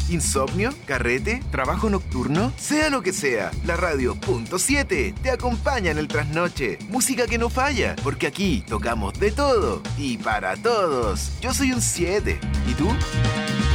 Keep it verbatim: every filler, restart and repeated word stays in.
¿Insomnio? ¿Carrete? ¿Trabajo nocturno? Sea lo que sea, la radio punto siete te acompaña en el trasnoche. Música que no falla, porque aquí tocamos de todo y para todos. Yo soy un siete. ¿Y tú?